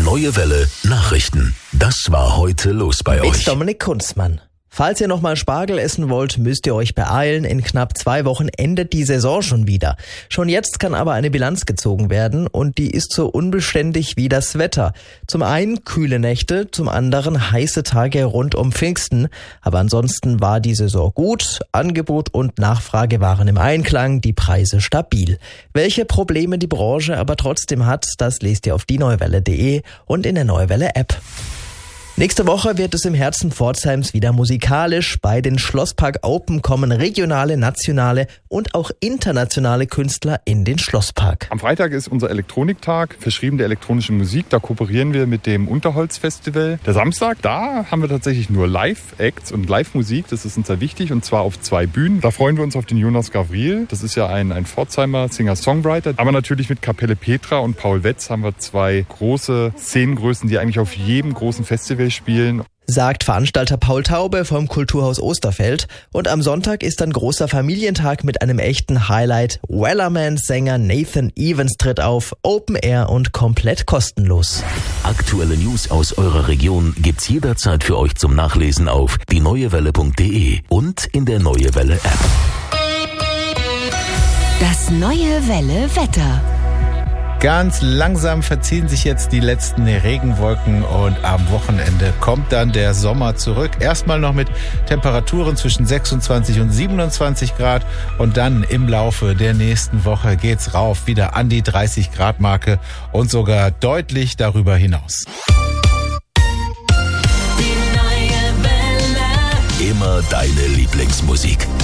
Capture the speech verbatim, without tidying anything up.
Neue Welle Nachrichten. Das war heute los bei Mit euch. Dominik Kunzmann. Falls ihr nochmal Spargel essen wollt, müsst ihr euch beeilen. In knapp zwei Wochen endet die Saison schon wieder. Schon jetzt kann aber eine Bilanz gezogen werden und die ist so unbeständig wie das Wetter. Zum einen kühle Nächte, zum anderen heiße Tage rund um Pfingsten. Aber ansonsten war die Saison gut. Angebot und Nachfrage waren im Einklang, die Preise stabil. Welche Probleme die Branche aber trotzdem hat, das lest ihr auf die neuwelle punkt de und in der Neuwelle App. Nächste Woche wird es im Herzen Pforzheims wieder musikalisch. Bei den Schlosspark Open kommen regionale, nationale und auch internationale Künstler in den Schlosspark. Am Freitag ist unser Elektroniktag, verschrieben der elektronischen Musik. Da kooperieren wir mit dem Unterholz-Festival. Der Samstag, da haben wir tatsächlich nur Live-Acts und Live-Musik. Das ist uns sehr wichtig und zwar auf zwei Bühnen. Da freuen wir uns auf den Jonas Gavril. Das ist ja ein, ein Pforzheimer Singer-Songwriter. Aber natürlich mit Kapelle Petra und Paul Wetz haben wir zwei große Szenengrößen, die eigentlich auf jedem großen Festival spielen. Sagt Veranstalter Paul Taube vom Kulturhaus Osterfeld. Und am Sonntag ist dann großer Familientag mit einem echten Highlight. Wellerman-Sänger Nathan Evans tritt auf, Open Air und komplett kostenlos. Aktuelle News aus eurer Region gibt's jederzeit für euch zum Nachlesen auf die neue welle punkt de und in der Neue Welle App. Das Neue Welle Wetter. Ganz langsam verziehen sich jetzt die letzten Regenwolken und am Wochenende kommt dann der Sommer zurück. Erstmal noch mit Temperaturen zwischen sechsundzwanzig und siebenundzwanzig Grad und dann im Laufe der nächsten Woche geht's rauf wieder an die dreißig Grad Marke und sogar deutlich darüber hinaus. Immer deine Lieblingsmusik.